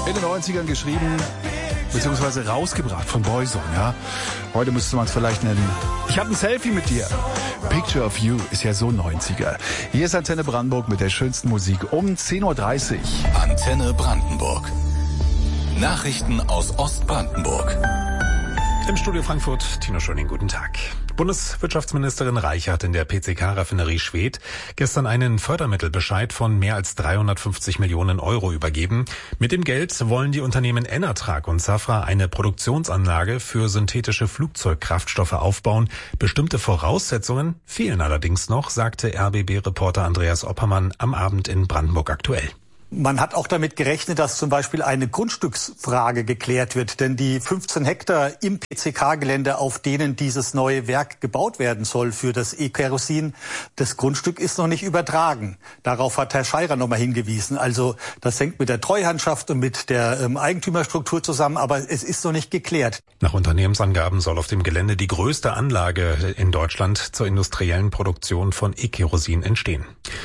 In den 90ern geschrieben, beziehungsweise rausgebracht von Boyzone, ja. Heute müsste man es vielleicht nennen. Ich habe ein Selfie mit dir. Picture of You ist ja so 90er. Hier ist Antenne Brandenburg mit der schönsten Musik um 10.30 Uhr. Antenne Brandenburg. Nachrichten aus Ostbrandenburg. Im Studio Frankfurt, Tino Schöning, guten Tag. Bundeswirtschaftsministerin Reiche hat in der PCK-Raffinerie Schwedt gestern einen Fördermittelbescheid von mehr als 350 Millionen Euro übergeben. Mit dem Geld wollen die Unternehmen Enatrag und Safra eine Produktionsanlage für synthetische Flugzeugkraftstoffe aufbauen. Bestimmte Voraussetzungen fehlen allerdings noch, sagte RBB-Reporter Andreas Oppermann am Abend in Brandenburg aktuell. Man hat auch damit gerechnet, dass zum Beispiel eine Grundstücksfrage geklärt wird. Denn die 15 Hektar im PCK-Gelände, auf denen dieses neue Werk gebaut werden soll für das E-Kerosin, das Grundstück ist noch nicht übertragen. Darauf hat Herr Scheirer nochmal hingewiesen. Also das hängt mit der Treuhandschaft und mit der Eigentümerstruktur zusammen, aber es ist noch nicht geklärt. Nach Unternehmensangaben soll auf dem Gelände die größte Anlage in Deutschland zur industriellen Produktion von E-Kerosin entstehen.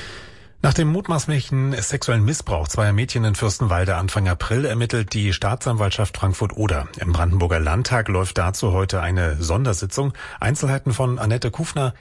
Nach dem mutmaßlichen sexuellen Missbrauch zweier Mädchen in Fürstenwalde Anfang April ermittelt die Staatsanwaltschaft Frankfurt-Oder. Im Brandenburger Landtag läuft dazu heute eine Sondersitzung. Einzelheiten von Annette Kufner,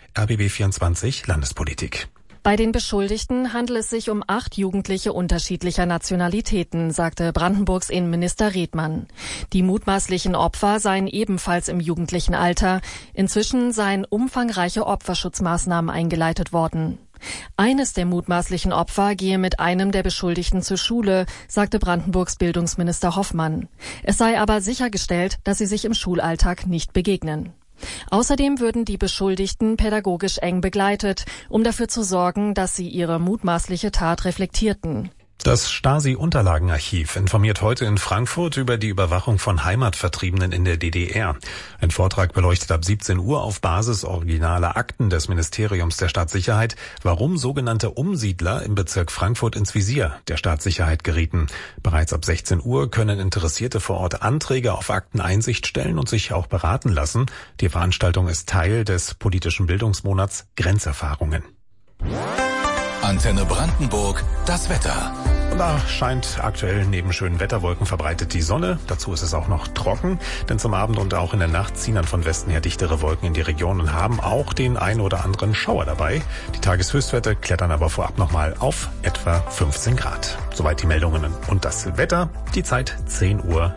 RBB24 Landespolitik. Bei den Beschuldigten handelt es sich um 8 Jugendliche unterschiedlicher Nationalitäten, sagte Brandenburgs Innenminister Redmann. Die mutmaßlichen Opfer seien ebenfalls im jugendlichen Alter. Inzwischen seien umfangreiche Opferschutzmaßnahmen eingeleitet worden. Eines der mutmaßlichen Opfer gehe mit einem der Beschuldigten zur Schule, sagte Brandenburgs Bildungsminister Hoffmann. Es sei aber sichergestellt, dass sie sich im Schulalltag nicht begegnen. Außerdem würden die Beschuldigten pädagogisch eng begleitet, um dafür zu sorgen, dass sie ihre mutmaßliche Tat reflektierten. Das Stasi-Unterlagenarchiv informiert heute in Frankfurt über die Überwachung von Heimatvertriebenen in der DDR. Ein Vortrag beleuchtet ab 17 Uhr auf Basis originaler Akten des Ministeriums der Staatssicherheit, warum sogenannte Umsiedler im Bezirk Frankfurt ins Visier der Staatssicherheit gerieten. Bereits ab 16 Uhr können Interessierte vor Ort Anträge auf Akteneinsicht stellen und sich auch beraten lassen. Die Veranstaltung ist Teil des politischen Bildungsmonats Grenzerfahrungen. Antenne Brandenburg, das Wetter. Und da scheint aktuell neben schönen Wetterwolken verbreitet die Sonne. Dazu ist es auch noch trocken, denn zum Abend und auch in der Nacht ziehen dann von Westen her dichtere Wolken in die Region und haben auch den ein oder anderen Schauer dabei. Die Tageshöchstwerte klettern aber vorab nochmal auf etwa 15 Grad. Soweit die Meldungen und das Wetter. Die Zeit 10.33 Uhr.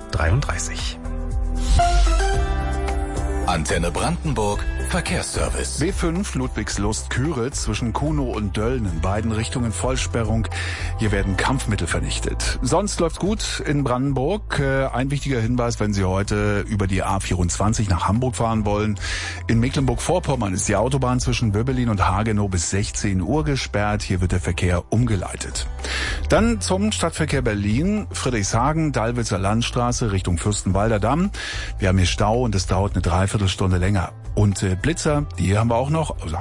Antenne Brandenburg, Verkehrsservice. B5 Ludwigslust-Küritz zwischen Kunow und Dölln in beiden Richtungen Vollsperrung. Hier werden Kampfmittel vernichtet. Sonst läuft's gut in Brandenburg. Ein wichtiger Hinweis, wenn Sie heute über die A24 nach Hamburg fahren wollen. In Mecklenburg-Vorpommern ist die Autobahn zwischen Wöbbelin und Hagenow bis 16 Uhr gesperrt. Hier wird der Verkehr umgeleitet. Dann zum Stadtverkehr Berlin. Friedrichshagen, Dalwitzer Landstraße Richtung Fürstenwalder Damm. Wir haben hier Stau und es dauert eine Dreiviertelstunde länger. Und Blitzer, die haben wir auch noch. Also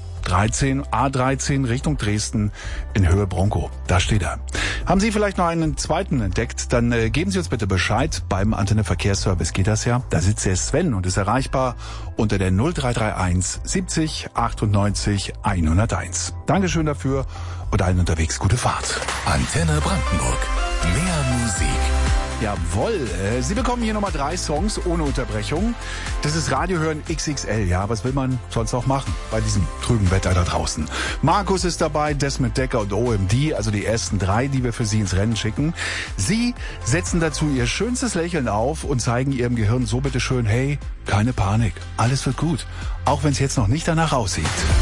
A13 Richtung Dresden in Höhe Bronco. Da steht er. Haben Sie vielleicht noch einen zweiten entdeckt? Dann geben Sie uns bitte Bescheid. Beim Antenne Verkehrsservice geht das ja. Da sitzt der Sven und ist erreichbar unter der 0331 70 98 101. Dankeschön dafür und allen unterwegs gute Fahrt. Antenne Brandenburg. Mehr Musik. Jawohl, Sie bekommen hier nochmal 3 Songs ohne Unterbrechung. Das ist Radiohören XXL, ja, was will man sonst auch machen bei diesem trüben Wetter da draußen. Markus ist dabei, Desmond Decker und OMD, also die ersten 3, die wir für Sie ins Rennen schicken. Sie setzen dazu Ihr schönstes Lächeln auf und zeigen Ihrem Gehirn so bitteschön, hey, keine Panik, alles wird gut, auch wenn es jetzt noch nicht danach aussieht.